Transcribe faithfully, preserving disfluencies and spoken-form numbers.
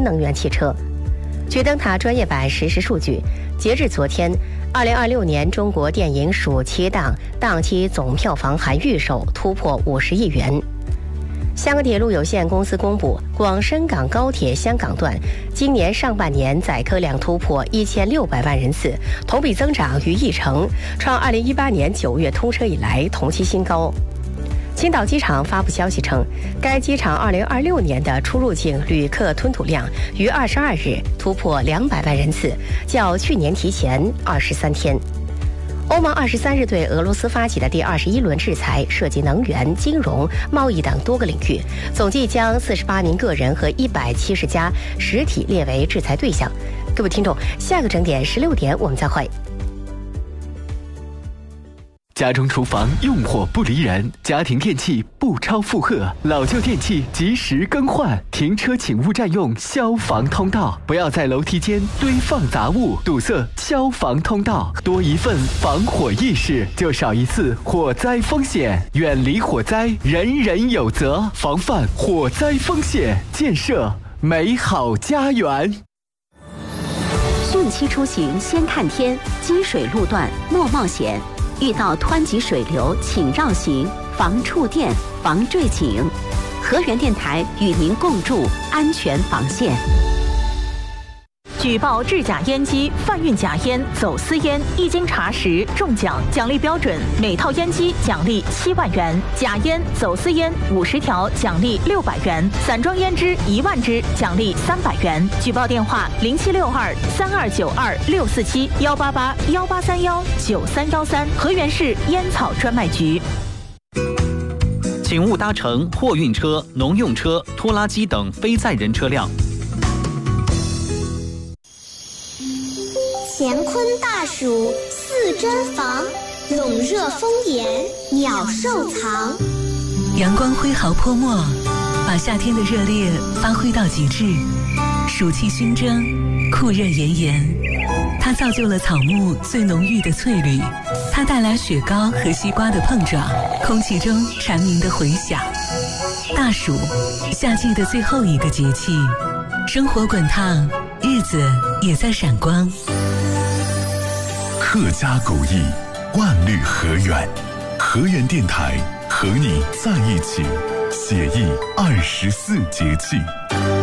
能源汽车。据灯塔专业版实时数据，截至昨天，二零二六年中国电影暑期档档期总票房含预售突破五十亿元。香港铁路有限公司公布，广深港高铁香港段今年上半年载客量突破一千六百万人次，同比增长逾一成，创二零一八年九月通车以来同期新高。青岛机场发布消息称，该机场二零二六年的出入境旅客吞吐量于二十二日突破两百万人次，较去年提前二十三天。欧盟二十三日对俄罗斯发起的第二十一轮制裁涉及能源、金融、贸易等多个领域，总计将四十八名个人和一百七十家实体列为制裁对象。各位听众，下个整点十六点我们再会。 家中厨房用火不离人，家庭电器不超负荷，老旧电器及时更换。停车请勿占用消防通道，不要在楼梯间堆放杂物，堵塞消防通道。多一份防火意识，就少一次火灾风险。远离火灾，人人有责。防范火灾风险，建设美好家园。 汛期出行先看天，积水路段莫冒险。遇到湍急水流，请绕行，防触电，防坠井。河源电台与您共筑安全防线。 举报制假烟机、贩运假烟、走私烟，一经查实中奖，奖励标准：每套烟机奖励七万元，假烟、走私烟五十条奖励六百元，散装烟支一万支奖励三百元。举报电话：零七六二三二九二六四七幺八八幺八三幺九三幺三，河源市烟草专卖局。 请勿搭乘货运车、农用车、拖拉机等非载人车辆。 乾坤大暑四珍防，笼热风炎鸟兽藏。 阳光挥毫泼墨，把夏天的热烈发挥到极致。暑气熏蒸，酷热炎炎，它造就了草木最浓郁的翠绿，它带来雪糕和西瓜的碰撞，空气中蝉鸣的回响。大暑，夏季的最后一个节气，生活滚烫，日子也在闪光。 客家古意，万绿河源，河源电台和你在一起，写意二十四节气。